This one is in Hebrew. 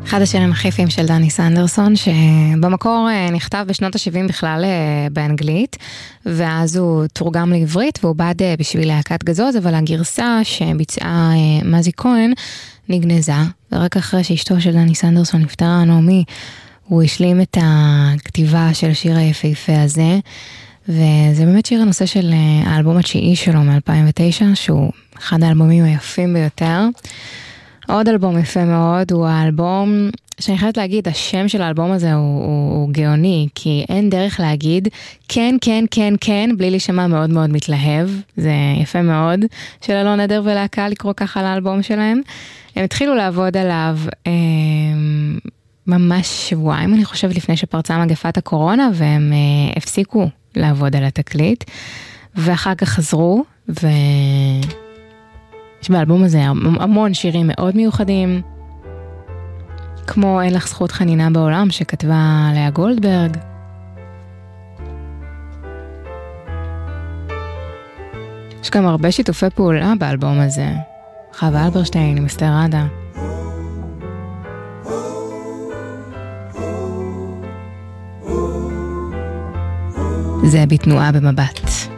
אחד השירים הכי יפים של דני סנדרסון, שבמקור נכתב בשנות ה-70 בכלל באנגלית, ואז הוא תורגם לעברית, והוא בד בשביל להקת גזוז, אבל הגרסה שביצעה מזי כהן נגנזה, ורק אחרי שאשתו של דני סנדרסון נפטרה, נעמי, הוא השלים את הכתיבה של השיר היפהפה הזה, וזה באמת שיר הנושא של האלבום התשיעי שלו מ-2009, שהוא אחד האלבומים היפים ביותר. עוד אלבום יפה מאוד, הוא האלבום, שאני חייבת להגיד, השם של האלבום הזה הוא גאוני, כי אין דרך להגיד כן, כן, כן, כן, בלי להישמע מאוד מאוד מתלהב, זה יפה מאוד, של אלון עדר ולהקה לקרוא ככה לאלבום שלהם. הם התחילו לעבוד עליו ממש שבועיים, אני חושבת, לפני שפרצה מגפת הקורונה, והם הפסיקו לעבוד על התקליט, ואחר כך חזרו, יש באלבום הזה המון שירים מאוד מיוחדים, כמו אין לך זכות חנינה בעולם שכתבה לאה גולדברג. יש גם הרבה שיתופי פעולה באלבום הזה. חווה אלברשטיין עם אסתר עדה. זה בתנועה במבט.